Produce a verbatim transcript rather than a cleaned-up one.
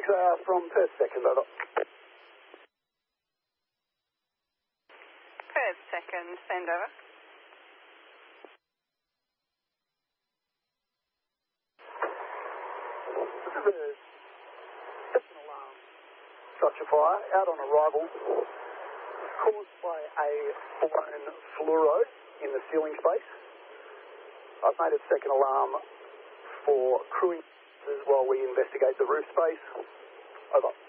six A R from Perth second, over. Perth second, send over. This is a second alarm structure fire out on arrival caused by a blown fluoro in the ceiling space. I've made a second alarm for crewing while we investigate the roof space. Over.